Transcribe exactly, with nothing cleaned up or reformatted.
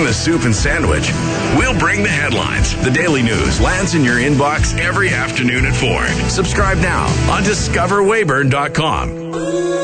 bring the soup and sandwich. We'll bring the headlines. The Daily News lands in your inbox every afternoon at four. Subscribe now on discover weyburn dot com.